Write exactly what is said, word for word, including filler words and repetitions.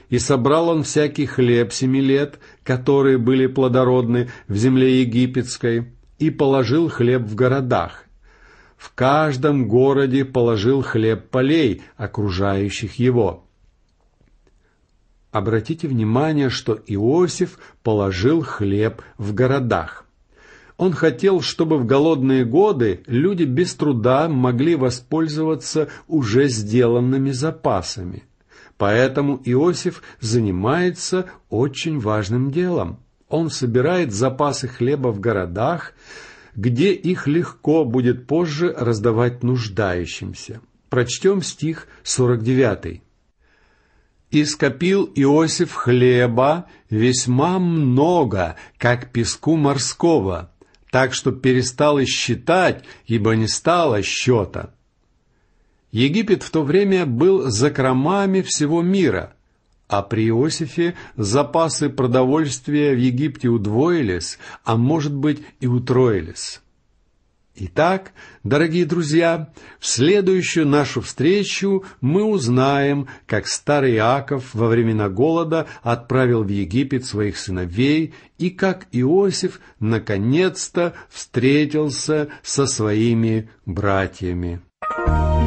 И собрал он всякий хлеб семи лет, которые были плодородны в земле египетской, и положил хлеб в городах. В каждом городе положил хлеб полей, окружающих его. Обратите внимание, что Иосиф положил хлеб в городах. Он хотел, чтобы в голодные годы люди без труда могли воспользоваться уже сделанными запасами. Поэтому Иосиф занимается очень важным делом. Он собирает запасы хлеба в городах, где их легко будет позже раздавать нуждающимся. Прочтем стих сорок девятый. «И скопил Иосиф хлеба весьма много, как песку морского, так что перестал и считать, ибо не стало счета». Египет в то время был закромами всего мира, а при Иосифе запасы продовольствия в Египте удвоились, а может быть и утроились. Итак, дорогие друзья, в следующую нашу встречу мы узнаем, как старый Иаков во времена голода отправил в Египет своих сыновей и как Иосиф наконец-то встретился со своими братьями.